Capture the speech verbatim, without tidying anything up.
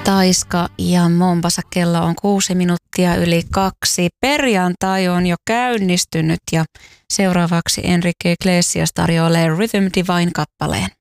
Taiska ja Mombasa, kello on kuusi minuuttia yli kaksi. Perjantai on jo käynnistynyt ja seuraavaksi Enrique Iglesias tarjoilee Rhythm Divine -kappaleen.